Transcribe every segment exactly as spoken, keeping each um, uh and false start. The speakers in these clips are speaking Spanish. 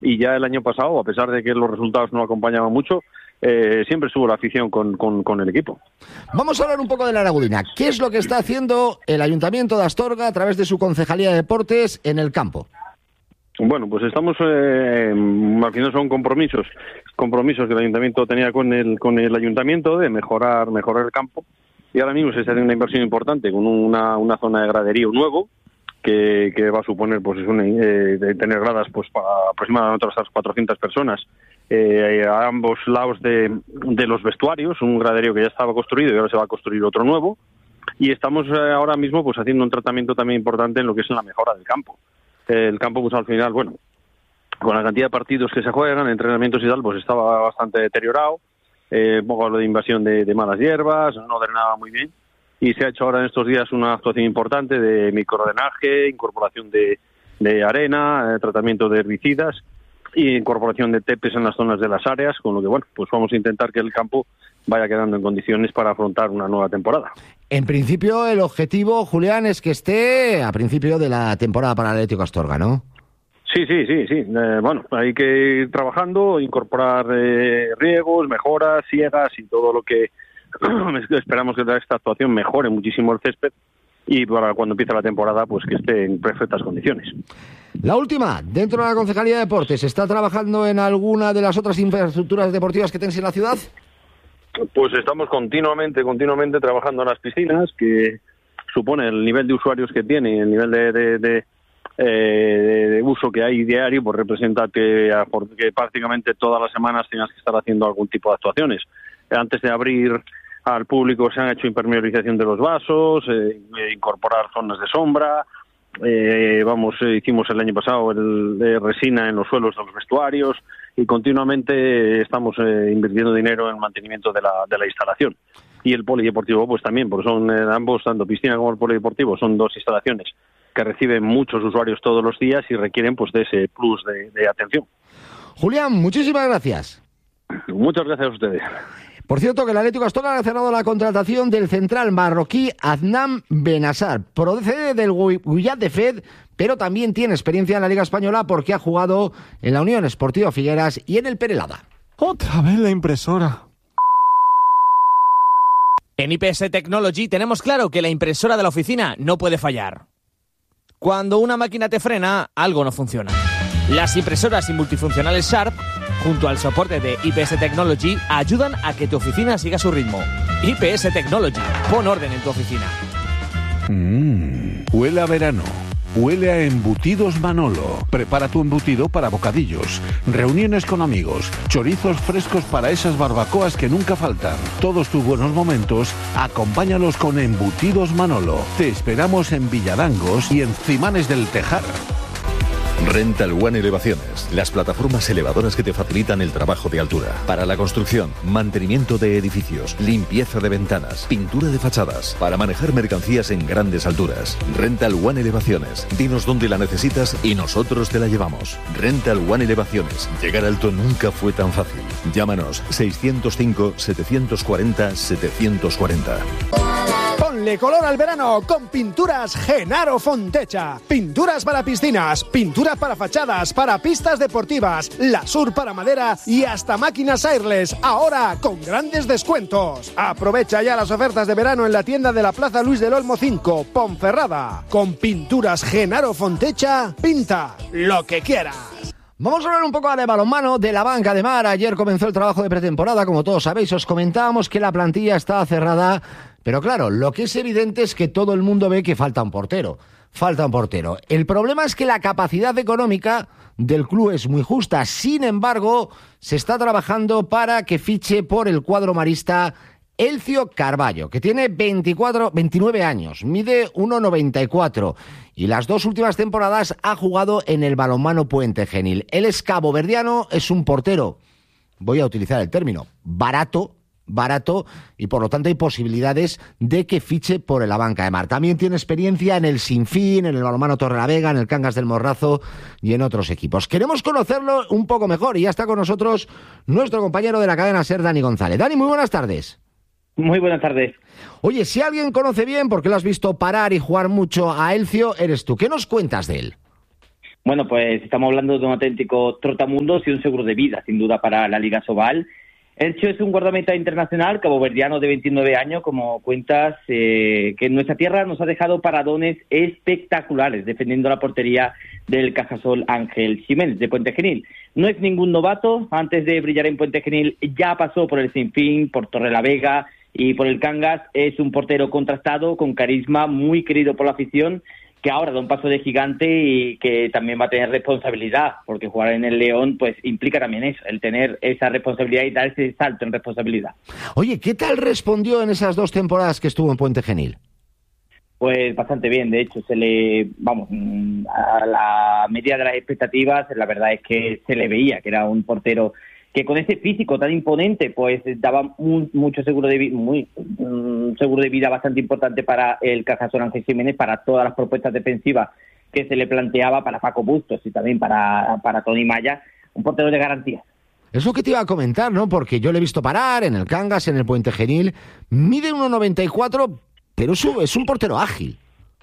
y ya el año pasado, a pesar de que los resultados no acompañaban mucho, eh, siempre estuvo la afición con, con, con el equipo. Vamos a hablar un poco de la Aragudina. ¿Qué es lo que está haciendo el Ayuntamiento de Astorga a través de su Concejalía de Deportes en el campo? Bueno, pues estamos, eh, al final son compromisos, compromisos que el Ayuntamiento tenía con el con el Ayuntamiento de mejorar mejorar el campo, y ahora mismo se está haciendo una inversión importante con una, una zona de graderío nuevo que, que va a suponer pues es una, eh, de tener gradas pues para aproximadamente otras cuatrocientas personas eh, a ambos lados de, de los vestuarios, un graderío que ya estaba construido y ahora se va a construir otro nuevo, y estamos eh, ahora mismo pues haciendo un tratamiento también importante en lo que es la mejora del campo. El campo, pues al final, bueno, con la cantidad de partidos que se juegan, entrenamientos y tal, pues estaba bastante deteriorado, eh, un poco lo de invasión de, de malas hierbas, no drenaba muy bien, y se ha hecho ahora en estos días una actuación importante de microdrenaje, incorporación de, de arena, eh, tratamiento de herbicidas y incorporación de tepes en las zonas de las áreas, con lo que, bueno, pues vamos a intentar que el campo vaya quedando en condiciones para afrontar una nueva temporada. En principio, el objetivo, Julián, es que esté a principio de la temporada para el Atlético Astorga, ¿no? Sí, sí, sí, sí. Eh, bueno, hay que ir trabajando, incorporar eh, riegos, mejoras, siegas y todo lo que esperamos que esta actuación mejore muchísimo el césped, y para cuando empiece la temporada, pues que esté en perfectas condiciones. La última, dentro de la Concejalía de Deportes, ¿está trabajando en alguna de las otras infraestructuras deportivas que tenéis en la ciudad? Pues estamos continuamente, continuamente trabajando en las piscinas, que supone el nivel de usuarios que tiene, el nivel de, de, de, eh, de, de uso que hay diario, pues representa que, que prácticamente todas las semanas tengas que estar haciendo algún tipo de actuaciones. Antes de abrir al público se han hecho impermeabilización de los vasos, eh, incorporar zonas de sombra, eh, vamos, eh, hicimos el año pasado el de resina en los suelos de los vestuarios, y continuamente estamos eh, invirtiendo dinero en mantenimiento de la, de la instalación. Y el polideportivo pues también, porque son eh, ambos, tanto piscina como el polideportivo, son dos instalaciones que reciben muchos usuarios todos los días y requieren pues de ese plus de, de atención. Julián, muchísimas gracias. Muchas gracias a ustedes. Por cierto, que el Atlético Astorga ha cerrado la contratación del central marroquí Adnan Benassar. Procede del Guyat de Fed, pero también tiene experiencia en la Liga Española porque ha jugado en la Unión Esportiva Figueras y en el Perelada. Otra vez la impresora. En I P S Technology tenemos claro que la impresora de la oficina no puede fallar. Cuando una máquina te frena, algo no funciona. Las impresoras y multifuncionales Sharp, junto al soporte de I P S Technology, ayudan a que tu oficina siga su ritmo. I P S Technology, pon orden en tu oficina. Mmm, huele a verano. Huele a Embutidos Manolo. Prepara tu embutido para bocadillos, reuniones con amigos, chorizos frescos para esas barbacoas que nunca faltan. Todos tus buenos momentos, acompáñalos con Embutidos Manolo. Te esperamos en Villadangos y en Cimanes del Tejar. Rental One Elevaciones, las plataformas elevadoras que te facilitan el trabajo de altura. Para la construcción, mantenimiento de edificios, limpieza de ventanas, pintura de fachadas, para manejar mercancías en grandes alturas. Rental One Elevaciones, dinos dónde la necesitas y nosotros te la llevamos. Rental One Elevaciones, llegar alto nunca fue tan fácil. Llámanos seiscientos cinco, setecientos cuarenta, setecientos cuarenta. Ponle color al verano con Pinturas Genaro Fontecha. Pinturas para piscinas, pinturas para fachadas, para pistas deportivas, Lasur para madera y hasta máquinas airless, ahora con grandes descuentos. Aprovecha ya las ofertas de verano en la tienda de la Plaza Luis del Olmo cinco, Ponferrada. Con Pinturas Genaro Fontecha, pinta lo que quieras. Vamos a hablar un poco de balonmano, de la banca de Mar. Ayer comenzó el trabajo de pretemporada, como todos sabéis. Os comentábamos que la plantilla está cerrada, pero claro, lo que es evidente es que todo el mundo ve que falta un portero. Falta un portero. El problema es que la capacidad económica del club es muy justa. Sin embargo, se está trabajando para que fiche por el cuadro marista Elcio Carballo, que tiene veinticuatro, veintinueve años, mide uno noventa y cuatro y las dos últimas temporadas ha jugado en el balonmano Puente Genil. Él es caboverdiano, es un portero, voy a utilizar el término, barato, barato, y por lo tanto hay posibilidades de que fiche por la banca de Mar. También tiene experiencia en el Sinfín, en el balonmano Torrelavega, en el Cangas del Morrazo y en otros equipos. Queremos conocerlo un poco mejor y ya está con nosotros nuestro compañero de la cadena SER, Dani González. Dani, muy buenas tardes. Muy buenas tardes. Oye, si alguien conoce bien, porque lo has visto parar y jugar mucho a Elcio, eres tú. ¿Qué nos cuentas de él? Bueno, pues estamos hablando de un auténtico trotamundos y un seguro de vida, sin duda, para la Liga Sobal. Elcho es un guardameta internacional caboverdiano de veintinueve años, como cuentas, eh, que en nuestra tierra nos ha dejado paradones espectaculares defendiendo la portería del Cajasol Ángel Jiménez de Puente Genil. No es ningún novato, antes de brillar en Puente Genil ya pasó por el Sinfín, por Torrelavega y por el Cangas. Es un portero contrastado, con carisma, muy querido por la afición, que ahora da un paso de gigante y que también va a tener responsabilidad, porque jugar en el León pues implica también eso, el tener esa responsabilidad y dar ese salto en responsabilidad. Oye, ¿qué tal respondió en esas dos temporadas que estuvo en Puente Genil? Pues bastante bien, de hecho, se le, vamos, a la medida de las expectativas, la verdad es que se le veía que era un portero que con ese físico tan imponente, pues daba un, mucho seguro de vida, muy um, seguro de vida bastante importante para el Cajasol Ángel Jiménez, para todas las propuestas defensivas que se le planteaba, para Paco Bustos y también para, para Tony Maya, un portero de garantía. Eso que te iba a comentar, ¿no? Porque yo le he visto parar en el Cangas, en el Puente Genil, mide uno noventa y cuatro, pero es un, es un portero ágil.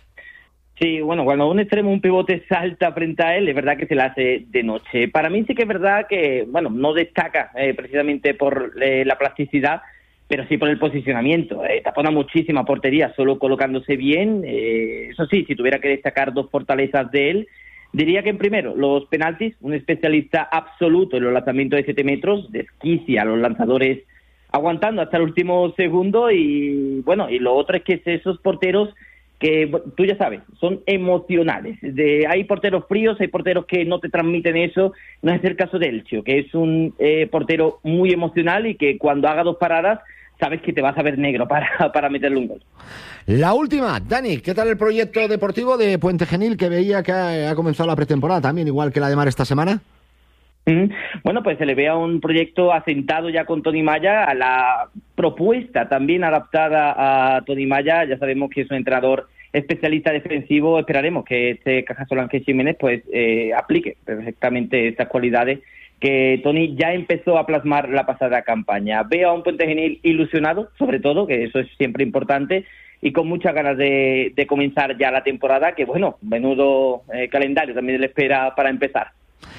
Sí, bueno, cuando un extremo, un pivote salta frente a él, es verdad que se le hace de noche. Para mí sí que es verdad que, bueno, no destaca eh, precisamente por eh, la plasticidad, pero sí por el posicionamiento. Eh, tapona muchísima portería solo colocándose bien. Eh, eso sí, si tuviera que destacar dos fortalezas de él, diría que en primero, los penaltis, un especialista absoluto en los lanzamientos de siete metros, desquicia a los lanzadores aguantando hasta el último segundo y, bueno, y lo otro es que es esos porteros que tú ya sabes, son emocionales. De, hay porteros fríos, hay porteros que no te transmiten eso. No es el caso de Elcho, que es un eh, portero muy emocional y que cuando haga dos paradas sabes que te vas a ver negro para, para meterle un gol. La última, Dani, ¿qué tal el proyecto deportivo de Puente Genil, que veía que ha, ha comenzado la pretemporada también, igual que la de Mar esta semana? Mm, bueno, pues se le ve a un proyecto asentado ya con Tony Maya, a la propuesta también adaptada a Tony Maya. Ya sabemos que es un entrenador especialista defensivo. Esperaremos que este Cajasol Ángel Jiménez pues eh, aplique perfectamente estas cualidades que Tony ya empezó a plasmar la pasada campaña. Veo a un Puente Genil ilusionado, sobre todo, que eso es siempre importante, y con muchas ganas de, de comenzar ya la temporada, que bueno, menudo eh, calendario también le espera para empezar.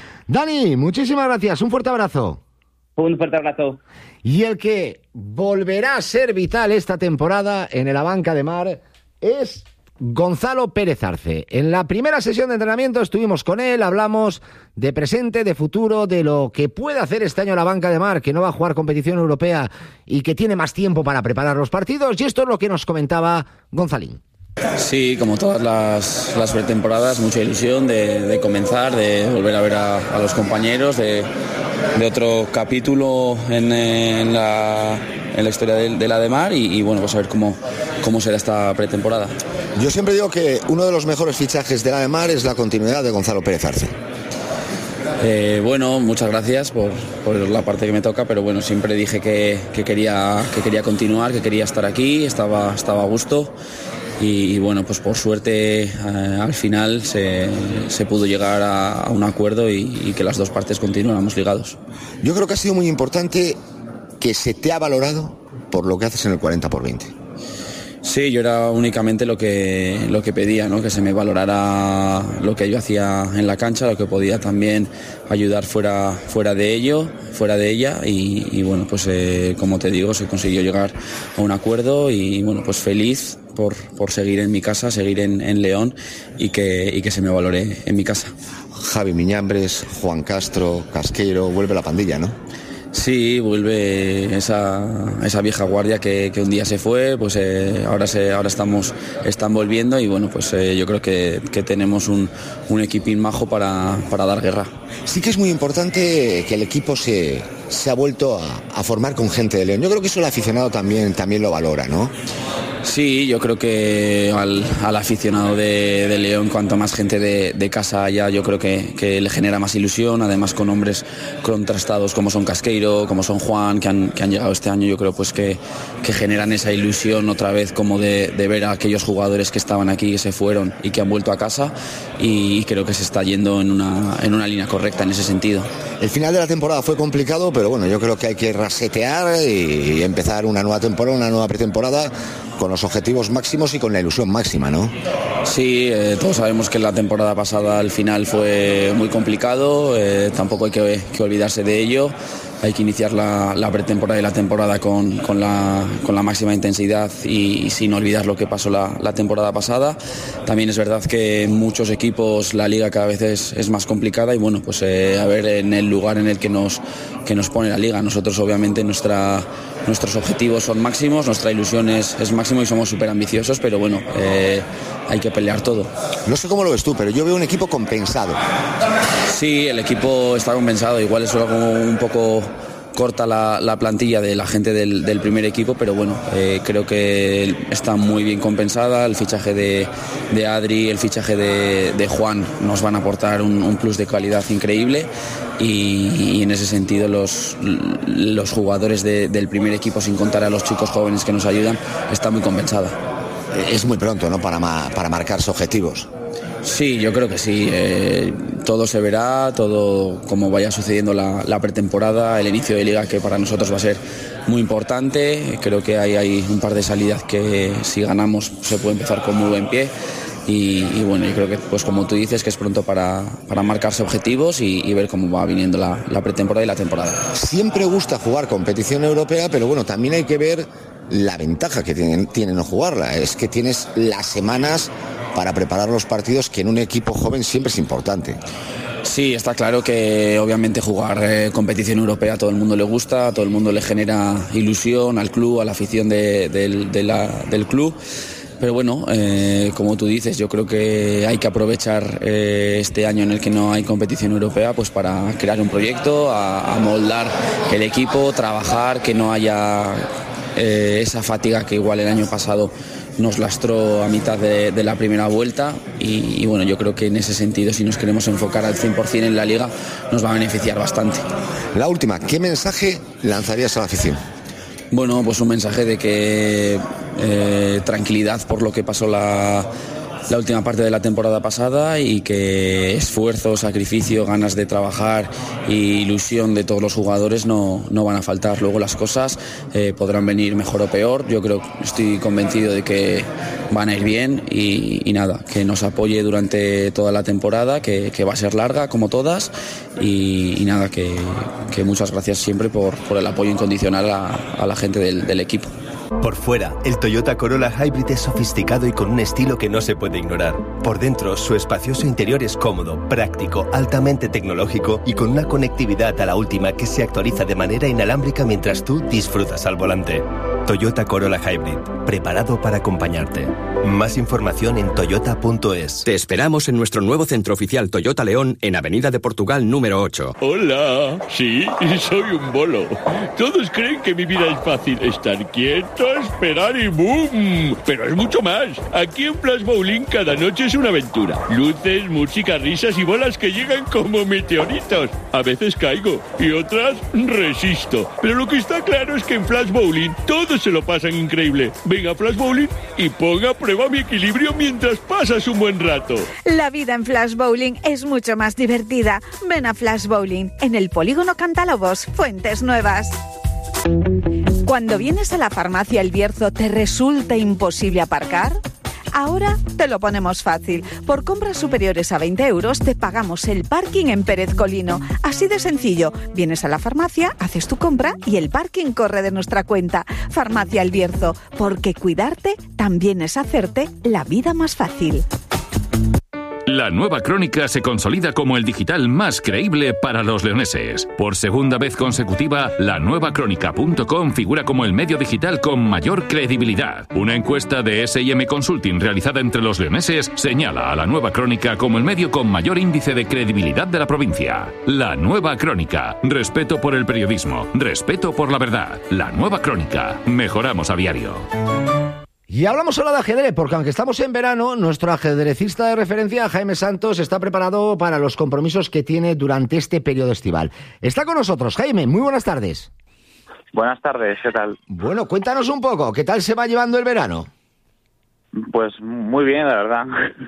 Dani, muchísimas gracias, un fuerte abrazo. Un fuerte abrazo. Y el que volverá a ser vital esta temporada en la banca de Mar es Gonzalo Pérez Arce. En la primera sesión de entrenamiento estuvimos con él, hablamos de presente, de futuro, de lo que puede hacer este año la banca de Mar, que no va a jugar competición europea y que tiene más tiempo para preparar los partidos, y esto es lo que nos comentaba Gonzalín. Sí, como todas las, las pretemporadas, mucha ilusión de, de comenzar, de volver a ver a, a los compañeros, de, de otro capítulo en, en, la, en la historia de, de la de Mar y, y bueno, pues a ver cómo, cómo será esta pretemporada. Yo siempre digo que uno de los mejores fichajes de la de Mar es la continuidad de Gonzalo Pérez Arce. Eh, bueno, muchas gracias por, por la parte que me toca, pero bueno, siempre dije que, que, quería, que quería continuar, que quería estar aquí, estaba, estaba a gusto. Y, y bueno, pues por suerte eh, al final se, se pudo llegar a, a un acuerdo y, y que las dos partes continuáramos ligados. Yo creo que ha sido muy importante que se te ha valorado por lo que haces en el cuarenta por veinte. Sí, yo era únicamente lo que, lo que pedía, ¿no? Que se me valorara lo que yo hacía en la cancha, lo que podía también ayudar fuera, fuera de ello, fuera de ella y, y bueno, pues eh, como te digo, se consiguió llegar a un acuerdo y bueno, pues feliz por, por seguir en mi casa, seguir en, en León y que, y que se me valore en mi casa. Javi Miñambres, Juan Castro, Casqueiro, vuelve la pandilla, ¿no? Sí, vuelve esa, esa vieja guardia que, que un día se fue, pues eh, ahora se, ahora estamos están volviendo y bueno, pues eh, yo creo que, que tenemos un, un equipín majo para, para dar guerra. Sí que es muy importante que el equipo se, se ha vuelto a, a formar con gente de León. Yo creo que eso el aficionado también, también lo valora, ¿no? Sí, yo creo que al, al aficionado de, de León, cuanto más gente de, de casa haya, yo creo que, que le genera más ilusión, además con hombres contrastados como son Casqueiro, como son Juan, que han, que han llegado este año, yo creo pues que, que generan esa ilusión otra vez como de, de ver a aquellos jugadores que estaban aquí, que se fueron y que han vuelto a casa y creo que se está yendo en una, en una línea correcta en ese sentido. El final de la temporada fue complicado, pero bueno, yo creo que hay que resetear y empezar una nueva temporada, una nueva pretemporada con los objetivos máximos y con la ilusión máxima, ¿no? Sí, eh, todos sabemos que la temporada pasada al final fue muy complicado, eh, tampoco hay que, que olvidarse de ello. Hay que iniciar la, la pretemporada y la temporada con, con, la, con la máxima intensidad y, y sin olvidar lo que pasó la, la temporada pasada. También es verdad que en muchos equipos la liga cada vez es, es más complicada y bueno, pues eh, a ver en el lugar en el que nos, que nos pone la liga. Nosotros obviamente nuestra, nuestros objetivos son máximos, nuestra ilusión es, es máximo y somos súper ambiciosos, pero bueno, eh, hay que pelear todo. No sé cómo lo ves tú, pero yo veo un equipo compensado. Sí, el equipo está compensado, igual es algo un poco corta la, la plantilla de la gente del, del primer equipo, pero bueno, eh, creo que está muy bien compensada. El fichaje de, de Adri, el fichaje de, de Juan nos van a aportar un, un plus de calidad increíble y, y en ese sentido los, los jugadores de, del primer equipo, sin contar a los chicos jóvenes que nos ayudan, está muy compensada. Es muy pronto, ¿no?, para, ma- para marcarse objetivos. Sí, yo creo que sí. Eh, todo se verá, todo como vaya sucediendo la, la pretemporada, el inicio de liga, que para nosotros va a ser muy importante. Creo que hay, hay un par de salidas que si ganamos se puede empezar con muy buen pie. Y, y bueno, yo creo que, pues como tú dices, que es pronto para, para marcarse objetivos y, y ver cómo va viniendo la, la pretemporada y la temporada. Siempre gusta jugar competición europea, pero bueno, también hay que ver la ventaja que tienen, tienen no jugarla. Es que tienes las semanas para preparar los partidos, que en un equipo joven siempre es importante. Sí, está claro que obviamente jugar eh, competición europea a todo el mundo le gusta, a todo el mundo le genera ilusión, al club, a la afición de, de, de la, del club. Pero bueno, eh, como tú dices, yo creo que hay que aprovechar eh, este año en el que no hay competición europea, pues para crear un proyecto, a, a moldar el equipo, trabajar, que no haya eh, esa fatiga que igual el año pasado nos lastró a mitad de, de la primera vuelta y, y bueno, yo creo que en ese sentido, si nos queremos enfocar al cien por ciento en la liga, nos va a beneficiar bastante. La última, ¿qué mensaje lanzarías a la afición? Bueno, pues un mensaje de que eh, tranquilidad por lo que pasó la, la última parte de la temporada pasada y que esfuerzo, sacrificio, ganas de trabajar e ilusión de todos los jugadores no, no van a faltar. Luego las cosas eh, podrán venir mejor o peor. Yo creo, estoy convencido de que van a ir bien y, y nada, que nos apoye durante toda la temporada, que, que va a ser larga como todas y, y nada, que, que muchas gracias siempre por, por el apoyo incondicional a, a la gente del, del equipo. Por fuera, el Toyota Corolla Hybrid es sofisticado y con un estilo que no se puede ignorar. Por dentro, su espacioso interior es cómodo, práctico, altamente tecnológico y con una conectividad a la última que se actualiza de manera inalámbrica mientras tú disfrutas al volante. Toyota Corolla Hybrid, preparado para acompañarte. Más información en toyota punto es. Te esperamos en nuestro nuevo centro oficial Toyota León en Avenida de Portugal número ocho. Hola, sí, soy un bolo. Todos creen que mi vida es fácil, estar quieto, esperar y ¡boom! Pero es mucho más. Aquí en Flash Bowling cada noche es una aventura. Luces, música, risas y bolas que llegan como meteoritos. A veces caigo y otras resisto. Pero lo que está claro es que en Flash Bowling todos se lo pasan increíble. Venga a Flash Bowling y ponga a prueba mi equilibrio mientras pasas un buen rato. La vida en Flash Bowling es mucho más divertida. Ven a Flash Bowling en el Polígono Cantalobos, Fuentes Nuevas. Cuando vienes a la farmacia El Bierzo, ¿te resulta imposible aparcar? Ahora te lo ponemos fácil. Por compras superiores a veinte euros te pagamos el parking en Pérez Colino. Así de sencillo. Vienes a la farmacia, haces tu compra y el parking corre de nuestra cuenta. Farmacia El Bierzo, porque cuidarte también es hacerte la vida más fácil. La Nueva Crónica se consolida como el digital más creíble para los leoneses. Por segunda vez consecutiva, la nueva crónica punto com figura como el medio digital con mayor credibilidad. Una encuesta de S and M Consulting realizada entre los leoneses señala a La Nueva Crónica como el medio con mayor índice de credibilidad de la provincia. La Nueva Crónica. Respeto por el periodismo. Respeto por la verdad. La Nueva Crónica. Mejoramos a diario. Y hablamos ahora de ajedrez, porque aunque estamos en verano, nuestro ajedrecista de referencia, Jaime Santos, está preparado para los compromisos que tiene durante este periodo estival. Está con nosotros, Jaime, muy buenas tardes. Buenas tardes, ¿qué tal? Bueno, cuéntanos un poco, ¿qué tal se va llevando el verano? Pues muy bien, la verdad.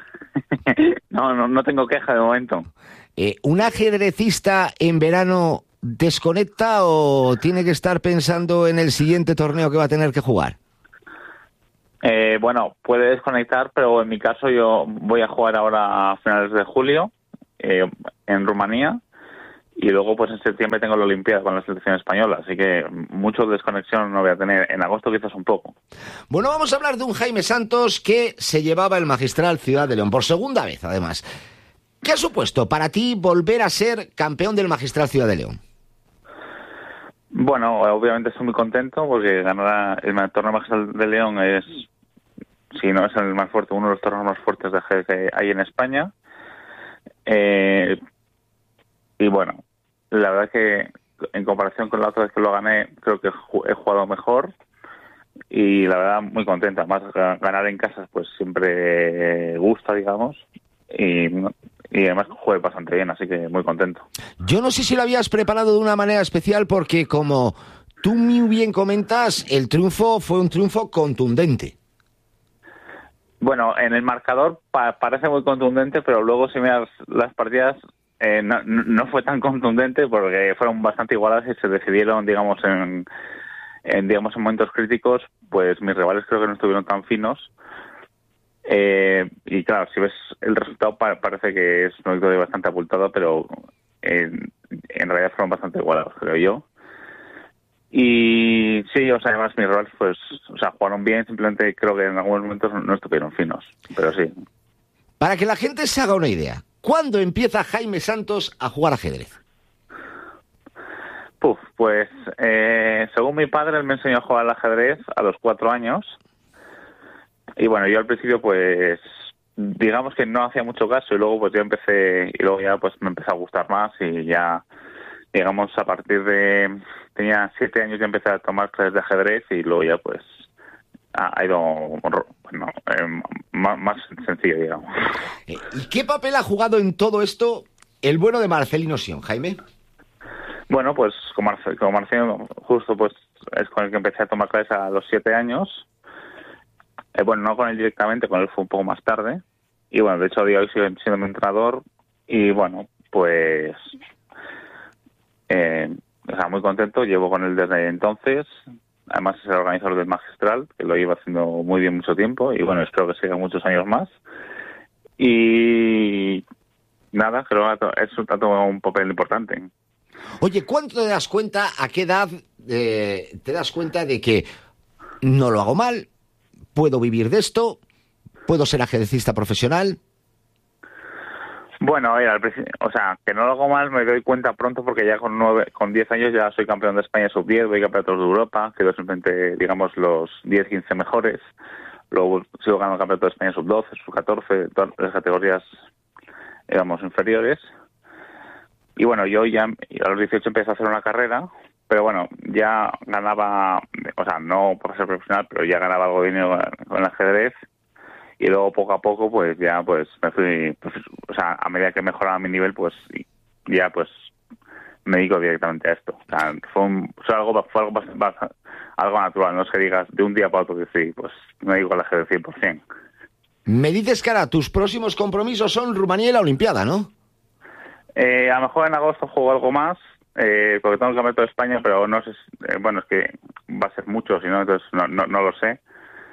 no, no, no tengo queja de momento. Eh, ¿Un ajedrecista en verano desconecta o tiene que estar pensando en el siguiente torneo que va a tener que jugar? Eh, bueno, puede desconectar, pero en mi caso yo voy a jugar ahora a finales de julio eh, en Rumanía y luego pues en septiembre tengo la Olimpiada con la selección española, así que mucho desconexión no voy a tener. En agosto quizás un poco. Bueno, vamos a hablar de un Jaime Santos que se llevaba el magistral Ciudad de León por segunda vez, además. ¿Qué ha supuesto para ti volver a ser campeón del magistral Ciudad de León? Bueno, obviamente estoy muy contento porque ganar el torneo magistral de León es, si no es el más fuerte, uno de los torneos más fuertes de ajedrez que hay en España. Eh, y bueno, la verdad es que en comparación con la otra vez que lo gané, creo que he jugado mejor y la verdad muy contenta. Más ganar en casa pues siempre gusta, digamos, y, y además jugué bastante bien, así que muy contento. Yo no sé si lo habías preparado de una manera especial porque, como tú muy bien comentas, el triunfo fue un triunfo contundente. Bueno, en el marcador pa- parece muy contundente, pero luego si miras las partidas eh, no, no fue tan contundente porque fueron bastante igualadas y se decidieron, digamos, en, en digamos en momentos críticos, pues mis rivales creo que no estuvieron tan finos. Eh, y claro, si ves el resultado pa- parece que es una victoria bastante abultada, pero en, en realidad fueron bastante igualados, creo yo. Y sí, o sea, además mis rivales pues, o sea, jugaron bien, simplemente creo que en algunos momentos no estuvieron finos, pero sí. Para que la gente se haga una idea, ¿cuándo empieza Jaime Santos a jugar ajedrez? Puf, pues eh, según mi padre, él me enseñó a jugar al ajedrez a los cuatro años. Y bueno, yo al principio pues digamos que no hacía mucho caso y luego pues yo empecé y luego ya pues me empezó a gustar más y ya digamos a partir de tenía siete años ya empecé a tomar clases de ajedrez y luego ya pues ha, ha ido bueno, eh, más, más sencillo, digamos. ¿Y qué papel ha jugado en todo esto el bueno de Marcelino Sion, Jaime? Bueno, pues con, Marce, con Marcelino justo pues es con el que empecé a tomar clases a los siete años. Eh, bueno, no con él directamente, con él fue un poco más tarde. Y bueno, de hecho, a día de hoy sigo siendo mi entrenador. Y bueno, pues... Eh, o sea, muy contento. Llevo con él desde entonces. Además, es el organizador del magistral, que lo lleva haciendo muy bien mucho tiempo. Y bueno, espero que siga muchos años más. Y... nada, creo que eso ha tomado un papel importante. Oye, ¿cuánto te das cuenta, a qué edad eh, te das cuenta de que no lo hago mal, puedo vivir de esto, puedo ser ajedrecista profesional? Bueno, a ver, o sea, que no lo hago mal me doy cuenta pronto porque ya con nueve, con diez años ya soy campeón de España sub diez, voy campeonatos de Europa, quedo simplemente, digamos, los diez, quince mejores. Luego sigo ganando campeonato de España sub doce, sub catorce, todas las categorías, digamos, inferiores. Y bueno, yo ya a los dieciocho empecé a hacer una carrera, pero bueno, ya ganaba, o sea, no por ser profesional, pero ya ganaba algo de dinero con el ajedrez. Y luego poco a poco, pues ya pues me fui, pues, o sea, a medida que mejoraba mi nivel, pues ya pues me dedico directamente a esto. O sea, fue, un, fue algo, fue algo, bastante, algo natural, no es que digas de un día para otro que sí, pues me dedico al ajedrez cien por ciento. Me dices que ahora tus próximos compromisos son Rumanía y la Olimpiada, ¿no? Eh, a lo mejor en agosto juego algo más, eh, porque tengo el campeonato de España, pero no sé, eh, bueno, es que va a ser mucho, si no, entonces no, no, no lo sé.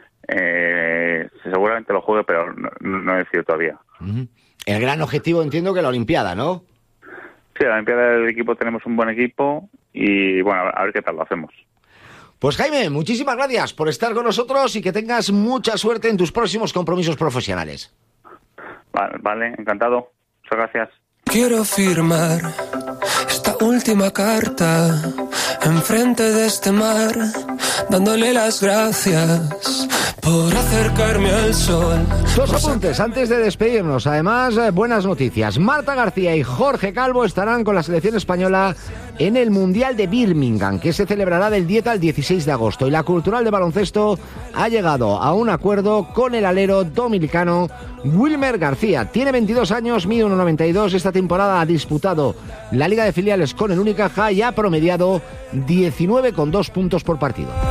Eh, seguramente lo juegue, pero no, no he decidido todavía. Uh-huh. El gran objetivo, entiendo que la Olimpiada, ¿no? Sí, la Olimpiada del equipo tenemos un buen equipo y bueno, a ver qué tal lo hacemos. Pues Jaime, muchísimas gracias por estar con nosotros y que tengas mucha suerte en tus próximos compromisos profesionales. Vale, vale, encantado. Muchas gracias. Quiero firmar esta última carta enfrente de este mar, dándole las gracias por acercarme al sol. Dos apuntes antes de despedirnos. Además, buenas noticias. Marta García y Jorge Calvo estarán con la selección española en el Mundial de Birmingham, que se celebrará del diez al dieciséis de agosto. Y la Cultural de Baloncesto ha llegado a un acuerdo con el alero dominicano Wilmer García. Tiene veintidós años, mide uno noventa y dos. Esta temporada ha disputado la Liga de Filiales con el Unicaja y ha promediado diecinueve coma dos puntos por partido.